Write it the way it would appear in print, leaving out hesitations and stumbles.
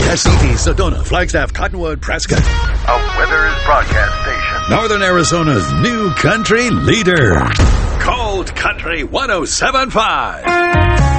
City, Sedona, Flagstaff, Cottonwood, Prescott. A Withers broadcast station. Northern Arizona's new country leader. Cold Country 107.5.